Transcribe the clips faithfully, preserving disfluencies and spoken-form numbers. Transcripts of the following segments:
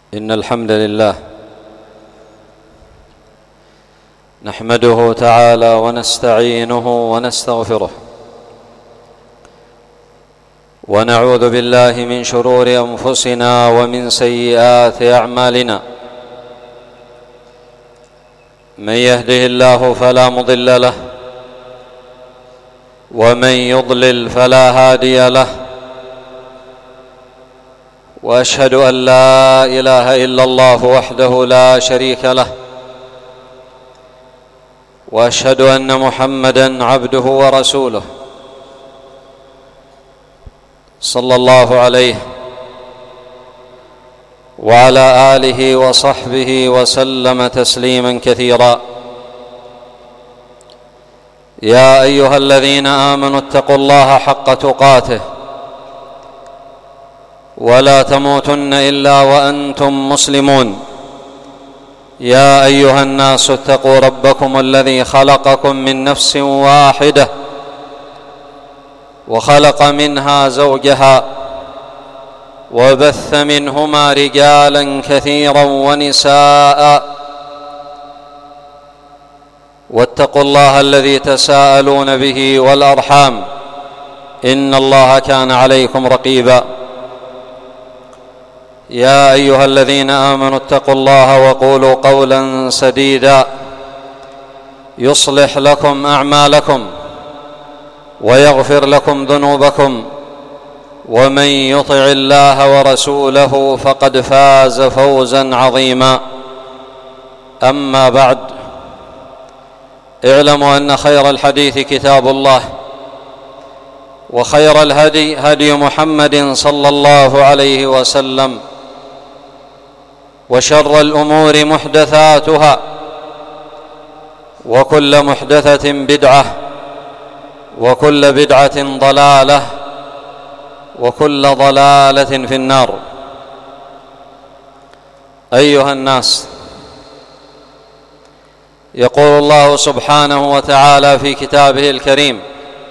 إن الحمد لله نحمده تعالى ونستعينه ونستغفره، ونعوذ بالله من شرور أنفسنا ومن سيئات أعمالنا. من يهده الله فلا مضل له، ومن يضلل فلا هادي له، وأشهد أن لا إله إلا الله وحده لا شريك له، وأشهد أن محمدًا عبده ورسوله صلى الله عليه وعلى آله وصحبه وسلم تسليمًا كثيرًا. يا أيها الذين آمنوا اتقوا الله حق تقاته ولا تموتن إلا وأنتم مسلمون. يا أيها الناس اتقوا ربكم الذي خلقكم من نفس واحدة وخلق منها زوجها وبث منهما رجالا كثيرا ونساء، واتقوا الله الذي تساءلون به والأرحام إن الله كان عليكم رقيبا. يا أيها الذين آمنوا اتقوا الله وقولوا قولا سديدا يصلح لكم أعمالكم ويغفر لكم ذنوبكم، ومن يطع الله ورسوله فقد فاز فوزا عظيما. أما بعد، اعلموا أن خير الحديث كتاب الله، وخير الهدي هدي محمد صلى الله عليه وسلم، وشر الأمور محدثاتها، وكل محدثة بدعة، وكل بدعة ضلالة، وكل ضلالة في النار. أيها الناس، يقول الله سبحانه وتعالى في كتابه الكريم: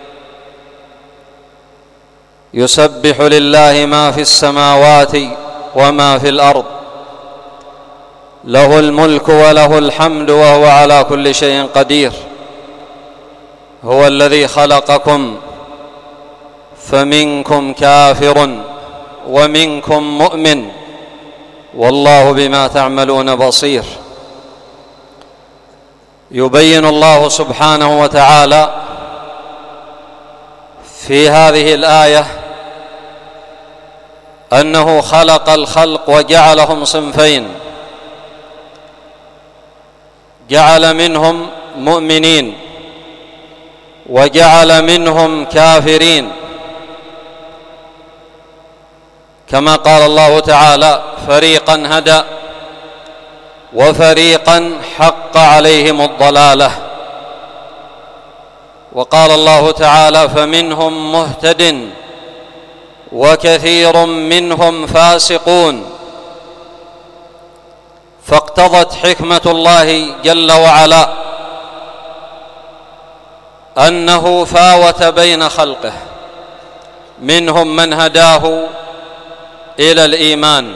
يسبح لله ما في السماوات وما في الأرض، له الملك وله الحمد وهو على كل شيء قدير. هو الذي خلقكم فمنكم كافر ومنكم مؤمن، والله بما تعملون بصير. يبين الله سبحانه وتعالى في هذه الآية أنه خلق الخلق وجعلهم صنفين: جعل منهم مؤمنين وجعل منهم كافرين، كما قال الله تعالى: فريقا هدى وفريقا حق عليهم الضلالة. وقال الله تعالى: فمنهم مهتد وكثير منهم فاسقون. فاقتضت حكمة الله جل وعلا أنه فاوت بين خلقه، منهم من هداه إلى الإيمان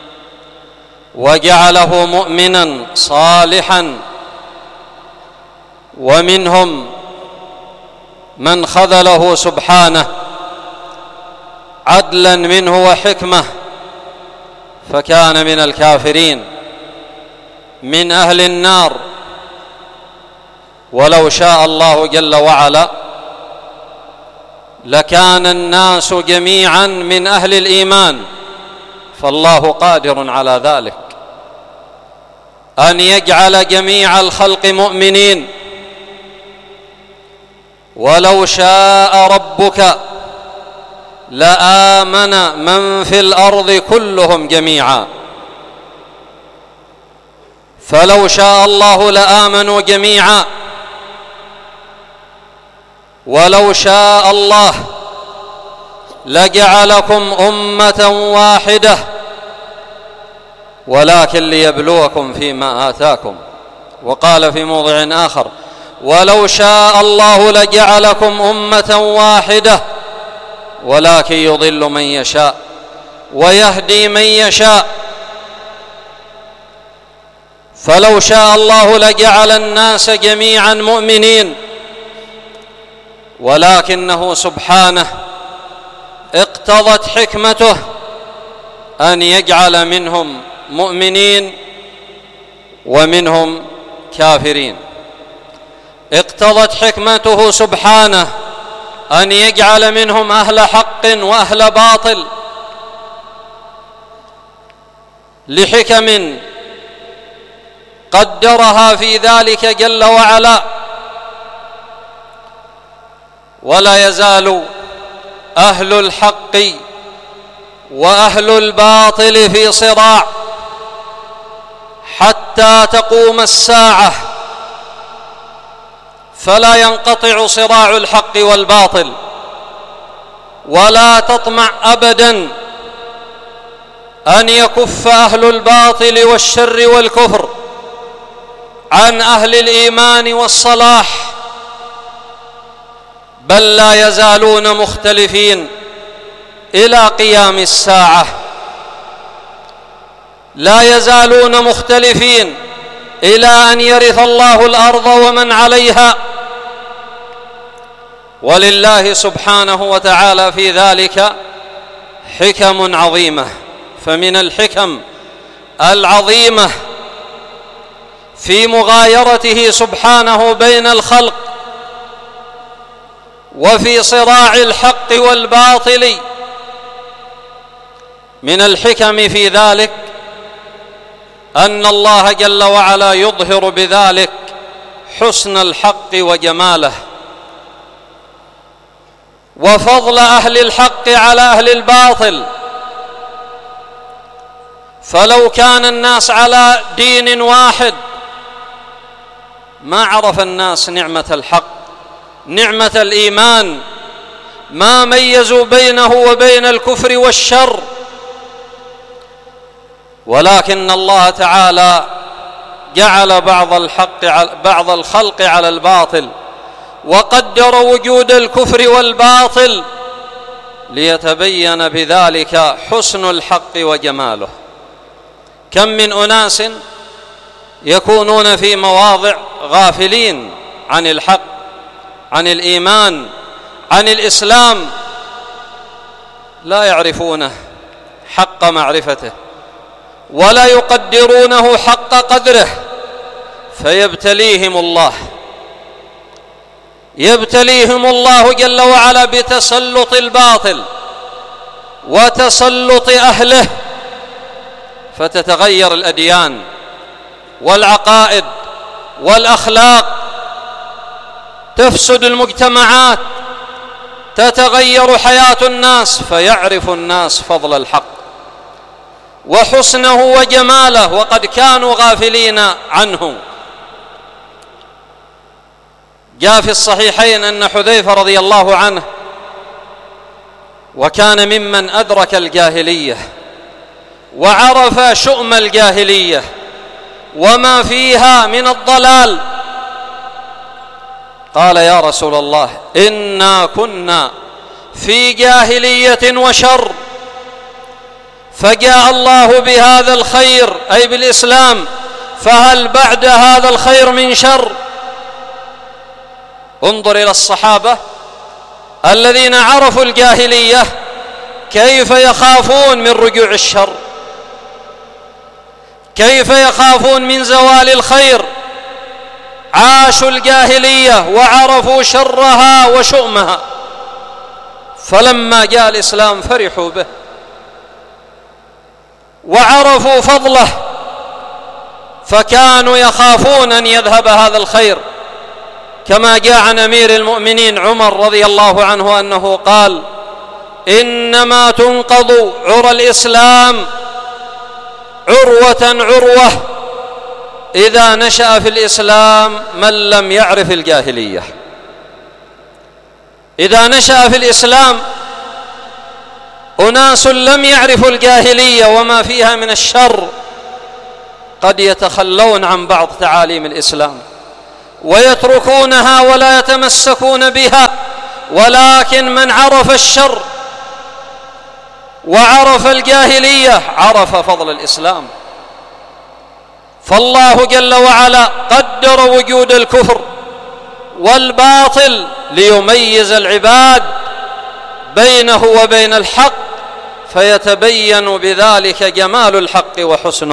وجعله مؤمنا صالحا، ومنهم من خذله سبحانه عدلا منه وحكمة فكان من الكافرين من أهل النار. ولو شاء الله جل وعلا لكان الناس جميعا من أهل الإيمان، فالله قادر على ذلك، أن يجعل جميع الخلق مؤمنين. ولو شاء ربك لآمن من في الأرض كلهم جميعا، فلو شاء الله لآمنوا جميعا. ولو شاء الله لجعلكم أمة واحدة، ولكن ليبلوكم فيما آتاكم. وقال في موضع آخر: ولو شاء الله لجعلكم أمة واحدة ولكن يضل من يشاء ويهدي من يشاء، فلو شاء الله لجعل الناس جميعا مؤمنين، ولكنه سبحانه اقتضت حكمته أن يجعل منهم مؤمنين ومنهم كافرين. اقتضت حكمته سبحانه أن يجعل منهم أهل حق وأهل باطل لحكم قدرها في ذلك جل وعلا. ولا يزال أهل الحق وأهل الباطل في صراع حتى تقوم الساعة، فلا ينقطع صراع الحق والباطل، ولا تطمع أبدا أن يكف أهل الباطل والشر والكفر عن أهل الإيمان والصلاح، بل لا يزالون مختلفين إلى قيام الساعة. لا يزالون مختلفين إلى أن يرث الله الأرض ومن عليها. ولله سبحانه وتعالى في ذلك حكم عظيمة. فمن الحكم العظيمة في مغايرته سبحانه بين الخلق وفي صراع الحق والباطل، من الحكم في ذلك أن الله جل وعلا يظهر بذلك حسن الحق وجماله وفضل أهل الحق على أهل الباطل. فلو كان الناس على دين واحد ما عرف الناس نعمة الحق، نعمة الإيمان، ما ميزوا بينه وبين الكفر والشر. ولكن الله تعالى جعل بعض الحق بعض الخلق على الباطل، وقدر وجود الكفر والباطل ليتبين بذلك حسن الحق وجماله. كم من أناس يكونون في مواضع غافلين عن الحق، عن الإيمان، عن الإسلام، لا يعرفونه حق معرفته ولا يقدرونه حق قدره، فيبتليهم الله يبتليهم الله جل وعلا بتسلط الباطل وتسلط أهله، فتتغير الأديان والعقائد والأخلاق، تفسد المجتمعات، تتغير حياة الناس، فيعرف الناس فضل الحق وحسنه وجماله وقد كانوا غافلين عنه. جاء في الصحيحين أن حذيفة رضي الله عنه، وكان ممن أدرك الجاهلية وعرف شؤم الجاهلية وما فيها من الضلال، قال: يا رسول الله، إنا كنا في جاهلية وشر، فجاء الله بهذا الخير أي بالإسلام، فهل بعد هذا الخير من شر؟ انظر إلى الصحابة الذين عرفوا الجاهلية كيف يخافون من رجوع الشر، كيف يخافون من زوال الخير. عاشوا الجاهلية وعرفوا شرها وشؤمها، فلما جاء الإسلام فرحوا به وعرفوا فضله، فكانوا يخافون أن يذهب هذا الخير، كما جاء عن أمير المؤمنين عمر رضي الله عنه أنه قال: إنما تنقض عرى الإسلام عروة عروة إذا نشأ في الإسلام من لم يعرف الجاهلية. إذا نشأ في الإسلام أناس لم يعرفوا الجاهلية وما فيها من الشر، قد يتخلون عن بعض تعاليم الإسلام ويتركونها ولا يتمسكون بها، ولكن من عرف الشر وعرف الجاهلية عرف فضل الإسلام، فالله جل وعلا قدر وجود الكفر والباطل ليميز العباد بينه وبين الحق، فيتبين بذلك جمال الحق وحسنه.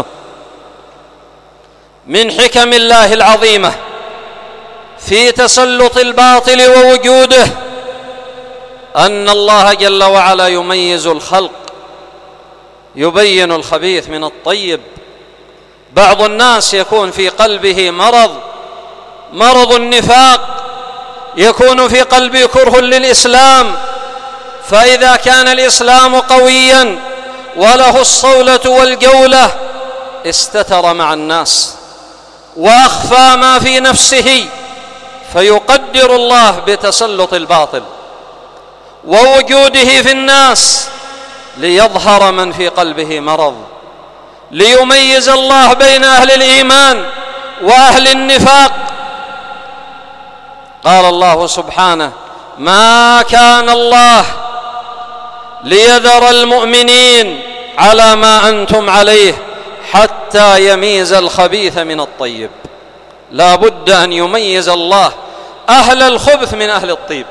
من حكم الله العظيمة في تسلط الباطل ووجوده أن الله جل وعلا يميز الخلق، يبين الخبيث من الطيب. بعض الناس يكون في قلبه مرض مرض النفاق، يكون في قلبه كره للإسلام، فإذا كان الإسلام قويا وله الصولة والجولة استتر مع الناس وأخفى ما في نفسه، فيقدر الله بتسلط الباطل ووجوده في الناس ليظهر من في قلبه مرض، ليميز الله بين أهل الإيمان وأهل النفاق. قال الله سبحانه: ما كان الله ليذر المؤمنين على ما أنتم عليه حتى يميز الخبيث من الطيب. لا بد أن يميز الله أهل الخبث من أهل الطيب.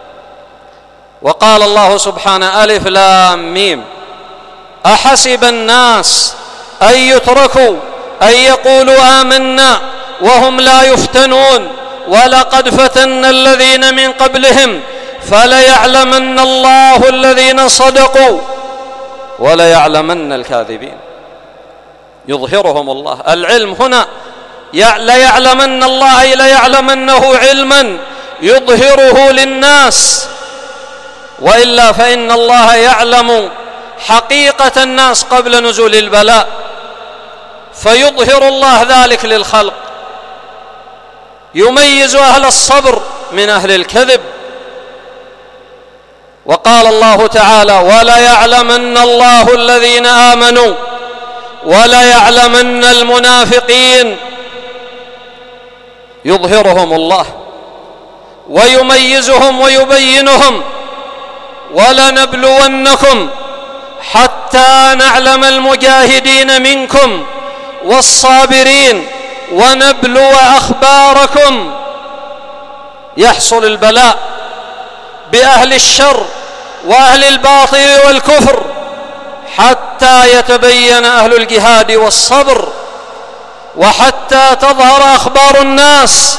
وقال الله سبحانه: ألف لام ميم أحسب الناس أن يتركوا أن يقولوا آمنا وهم لا يفتنون ولقد فتنا الذين من قبلهم فليعلمن الله الذين صدقوا وليعلمن الكاذبين. يظهرهم الله. العلم هنا ليعلمن الله، أي ليعلمنه علما يظهره للناس، وإلا فإن الله يعلم حقيقة الناس قبل نزول البلاء، فيظهر الله ذلك للخلق، يميز أهل الصبر من أهل الكذب. وقال الله تعالى: وليعلمن الله الذين آمنوا وليعلمن المنافقين. يظهرهم الله ويميزهم ويبينهم. ولنبلونكم حتى نعلم المجاهدين منكم والصابرين ونبلو أخباركم. يحصل البلاء بأهل الشر وأهل الباطل والكفر حتى يتبين أهل الجهاد والصبر، وحتى تظهر أخبار الناس.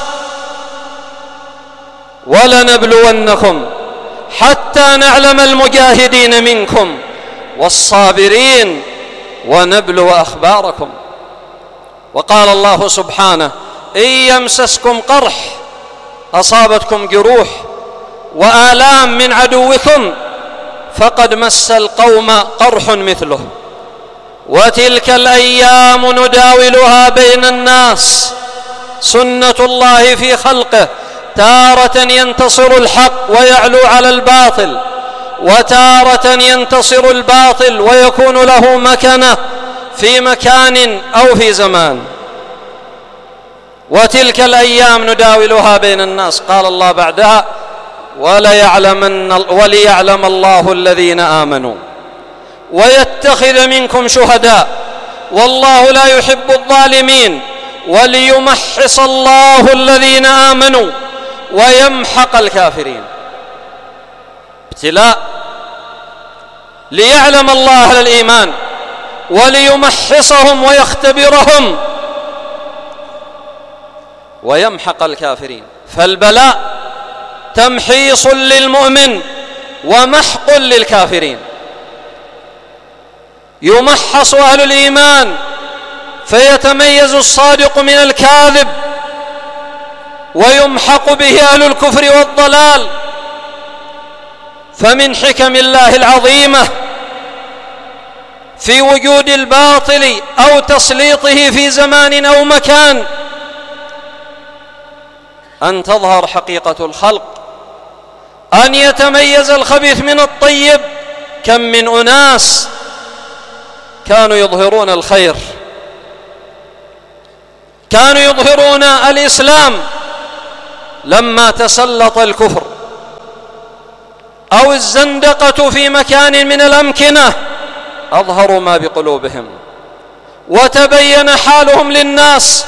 ولنبلونكم حتى نعلم المجاهدين منكم والصابرين ونبلو أخباركم. وقال الله سبحانه: إن يمسسكم قرح أصابتكم جروح وآلام من عدوكم فقد مس القوم قرح مثله وتلك الأيام نداولها بين الناس سنة الله في خلقه، تارة ينتصر الحق ويعلو على الباطل، وتارة ينتصر الباطل ويكون له مكانة في مكان أو في زمان. وتلك الأيام نداولها بين الناس. قال الله بعدها: وليعلمن وليعلم الله الذين آمنوا ويتخذ منكم شهداء والله لا يحب الظالمين وليمحص الله الذين آمنوا ويمحق الكافرين. ابتلاء ليعلم الله أهل الإيمان وليمحصهم ويختبرهم ويمحق الكافرين. فالبلاء تمحيص للمؤمن ومحق للكافرين. يمحص أهل الإيمان فيتميز الصادق من الكاذب، ويمحق به أهل الكفر والضلال. فمن حكم الله العظيمة في وجود الباطل أو تسليطه في زمان أو مكان أن تظهر حقيقة الخلق، أن يتميز الخبيث من الطيب. كم من أناس كانوا يظهرون الخير، كانوا يظهرون الإسلام، لما تسلط الكفر أو الزندقة في مكان من الأمكنة أظهروا ما بقلوبهم وتبين حالهم للناس.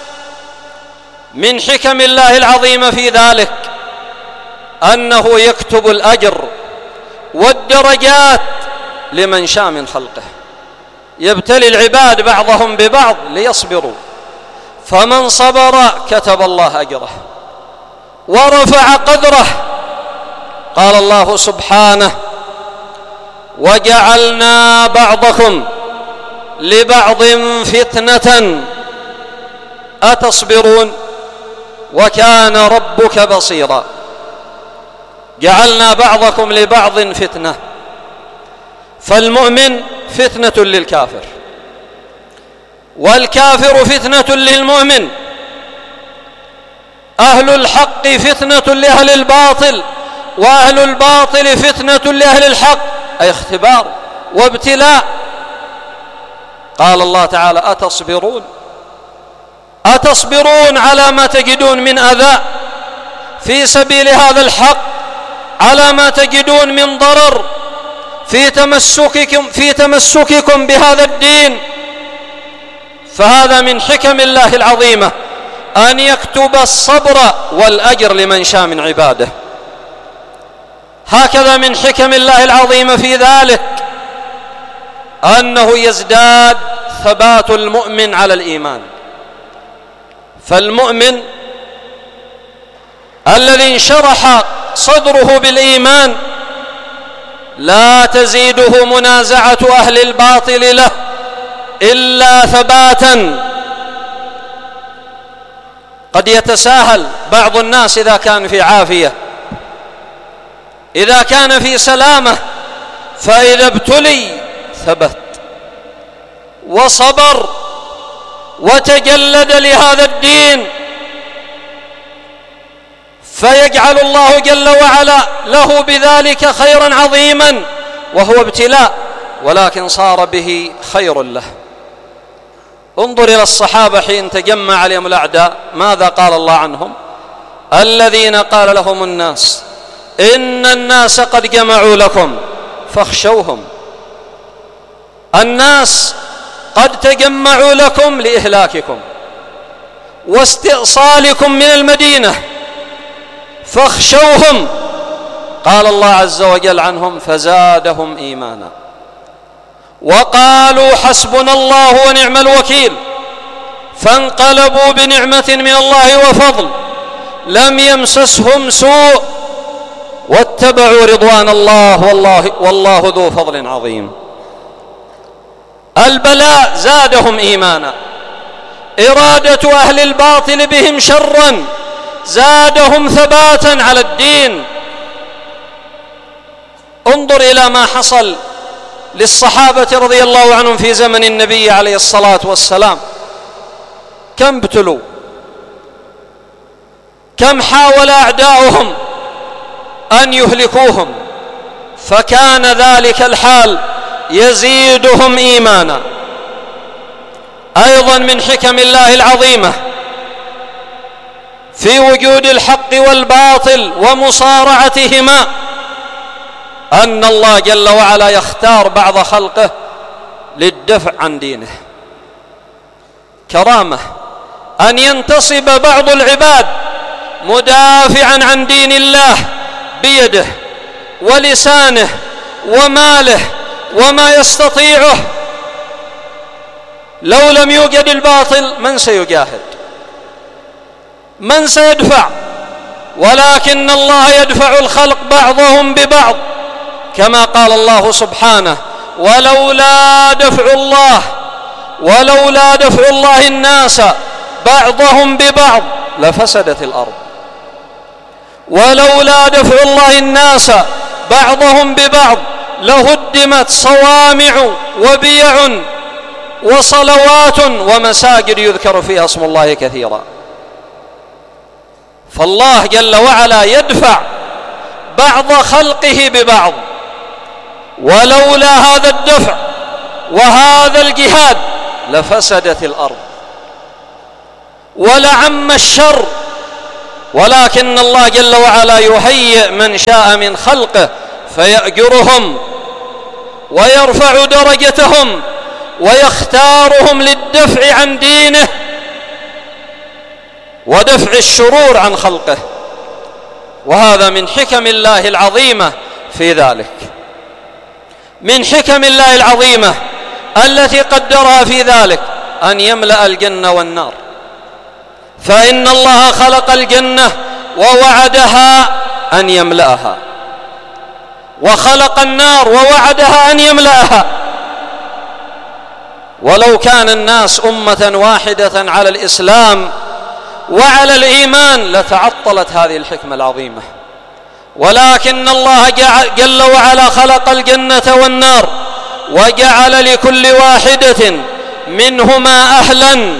من حكم الله العظيمة في ذلك أنه يكتب الأجر والدرجات لمن شاء من خلقه، يبتلي العباد بعضهم ببعض ليصبروا، فمن صبر كتب الله أجره ورفع قدره. قال الله سبحانه: وجعلنا بعضكم لبعض فتنة أتصبرون وكان ربك بصيرا. جعلنا بعضكم لبعض فتنة، فالمؤمن فتنة للكافر، والكافر فتنة للمؤمن، أهل الحق فتنة لأهل الباطل، وأهل الباطل فتنة لأهل الحق، أي اختبار وابتلاء. قال الله تعالى: أتصبرون أتصبرون على ما تجدون من أذى في سبيل هذا الحق، على ما تجدون من ضرر في تمسككم في تمسككم بهذا الدين. فهذا من حكم الله العظيمة أن يكتب الصبر والأجر لمن شاء من عباده. هكذا من حكم الله العظيمة في ذلك أنه يزداد ثبات المؤمن على الإيمان. فالمؤمن الذي انشرح صدره بالإيمان لا تزيده منازعة أهل الباطل له إلا ثباتا. قد يتساهل بعض الناس إذا كان في عافية، إذا كان في سلامة، فإذا ابتلي ثبت وصبر وتجلد لهذا الدين، فيجعل الله جل وعلا له بذلك خيرا عظيما، وهو ابتلاء ولكن صار به خير له. انظر إلى الصحابة حين تجمع عليهم الأعداء، ماذا قال الله عنهم؟ الذين قال لهم الناس إن الناس قد جمعوا لكم فاخشوهم. الناس قد تجمعوا لكم لإهلاككم واستئصالكم من المدينة، فاخشوهم. قال الله عز وجل عنهم: فزادهم إيمانا وقالوا حسبنا الله ونعم الوكيل، فانقلبوا بنعمة من الله وفضل لم يمسسهم سوء واتبعوا رضوان الله والله, والله ذو فضل عظيم. البلاء زادهم إيمانا، إرادة أهل الباطل بهم شرا زادهم ثباتا على الدين. انظر إلى ما حصل للصحابة رضي الله عنهم في زمن النبي عليه الصلاة والسلام، كم ابتلوا، كم حاول أعداؤهم أن يهلكوهم، فكان ذلك الحال يزيدهم إيمانا. أيضا من حكم الله العظيمة في وجود الحق والباطل ومصارعتهما أن الله جل وعلا يختار بعض خلقه للدفع عن دينه. كرامة أن ينتصب بعض العباد مدافعا عن دين الله بيده ولسانه وماله وما يستطيعه. لو لم يوجد الباطل من سيجاهد؟ من سيدفع؟ ولكن الله يدفع الخلق بعضهم ببعض، كما قال الله سبحانه: ولولا دفع الله ولولا دفع الله الناس بعضهم ببعض لفسدت الأرض. ولولا دفع الله الناس بعضهم ببعض لهدمت صوامع وبيع وصلوات ومساجد يذكر فيها اسم الله كثيرا. فالله جل وعلا يدفع بعض خلقه ببعض، ولولا هذا الدفع وهذا الجهاد لفسدت الأرض ولعم الشر. ولكن الله جل وعلا يهيئ من شاء من خلقه فيأجرهم ويرفع درجتهم ويختارهم للدفع عن دينه ودفع الشرور عن خلقه. وهذا من حكم الله العظيمة في ذلك، من حكم الله العظيمة التي قدرها في ذلك أن يملأ الجنة والنار. فإن الله خلق الجنة ووعدها أن يملأها، وخلق النار ووعدها أن يملأها. ولو كان الناس أمة واحدة على الإسلام وعلى الإيمان لتعطلت هذه الحكمة العظيمة، ولكن الله جل وعلا خلق الجنة والنار وجعل لكل واحدة منهما أهلا،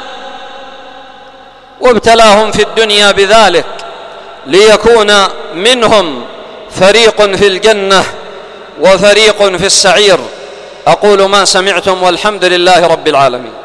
وابتلاهم في الدنيا بذلك ليكون منهم فريق في الجنة وفريق في السعير. أقول ما سمعتم والحمد لله رب العالمين.